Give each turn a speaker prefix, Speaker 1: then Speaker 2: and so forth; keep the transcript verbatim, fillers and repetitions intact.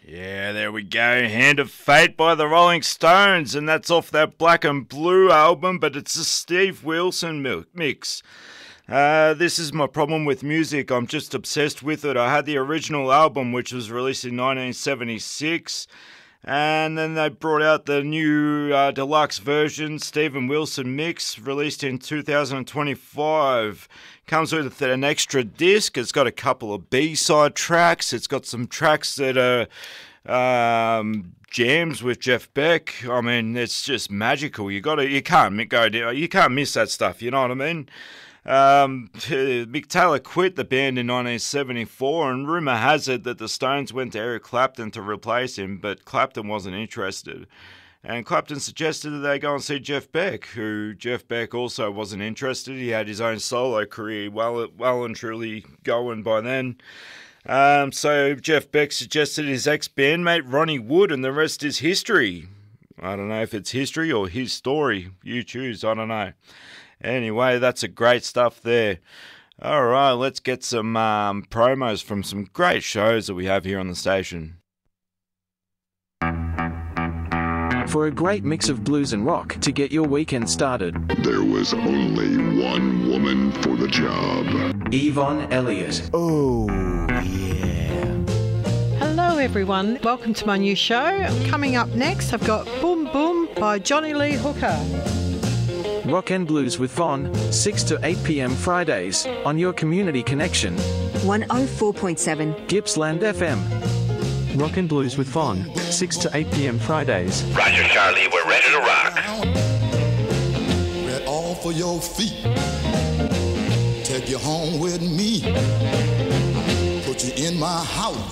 Speaker 1: Yeah, there we go. Hand of Fate by the Rolling Stones, and that's off that Black and Blue album, but it's a Steve Wilson mix. Uh, this is my problem with music. I'm just obsessed with it. I had the original album, which was released in nineteen seventy-six, and then they brought out the new uh, deluxe version, Steven Wilson mix, released in two thousand twenty-five. Comes with an extra disc. It's got a couple of B-side tracks. It's got some tracks that are um, jams with Jeff Beck. I mean, it's just magical. You got to, you can't go, you can't miss that stuff. You know what I mean? Um, Mick Taylor quit the band in nineteen seventy-four, and rumour has it that the Stones went to Eric Clapton to replace him, but Clapton wasn't interested. And Clapton suggested that they go and see Jeff Beck, who Jeff Beck also wasn't interested. He had his own solo career well, well and truly going by then. Um, so Jeff Beck suggested his ex-bandmate Ronnie Wood, and the rest is history. I don't know if it's history or his story. You choose, I don't know. Anyway, that's a great stuff there. All right, let's get some um, promos from some great shows that we have here on the station.
Speaker 2: For a great mix of blues and rock to get your weekend started.
Speaker 3: There was only one woman for the job.
Speaker 2: Yvonne Elliott.
Speaker 1: Oh, yeah.
Speaker 4: Hello, everyone. Welcome to my new show. Coming up next, I've got Boom Boom by Johnny Lee Hooker.
Speaker 2: Rock and Blues with Von, six to eight p.m. Fridays, on your community connection.
Speaker 5: one oh four point seven.
Speaker 2: Gippsland F M.
Speaker 6: Rock and Blues with Von, six to eight p.m. Fridays.
Speaker 7: Roger, Charlie, we're ready to rock.
Speaker 8: Get off of your feet. Take you home with me. Put you in my house.